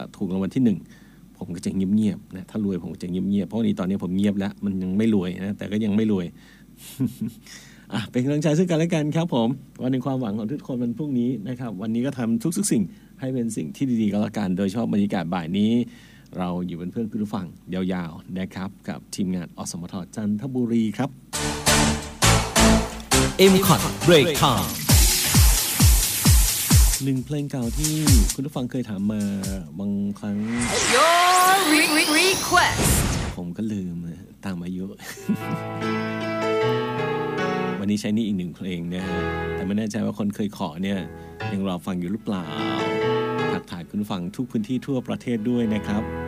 ถูกรางวัลที่1ผมก็จะเงียบๆนะถ้ารวยผมก็จะเงียบๆเพราะตอนนี้ผมเงียบแล้วมันยังไม่รวยนะแต่ก็ยังไม่รวย เป็นกำลังใจซึ่งกันและกันครับผมวันในความหวังของทุกคนวันพรุ่งนี้นะครับวันนี้ก็ทำทุกสิ่งให้เป็นสิ่งที่ดีๆก็แล้วกันโดยเฉพาะบรรยากาศบ่ายนี้เราอยู่เป็นเพื่อนคุณผู้ฟังยาวๆนะครับกับทีมงานอสมทจันทบุรีครับ MCOT Break Time หนึ่งเพลงเก่าที่คุณผู้ฟังเคยถามมาบางครั้ง Your request ผมก็ลืมตามอายุ วันนี้ใช้นี่อีกหนึ่งเพลงนะฮะแต่ไม่แน่ใจว่าคนเคยขอเนี่ยยังรอฟังอยู่หรือเปล่าทักทายคุณผู้ฟังทุกพื้นที่ทั่วประเทศด้วยนะครับ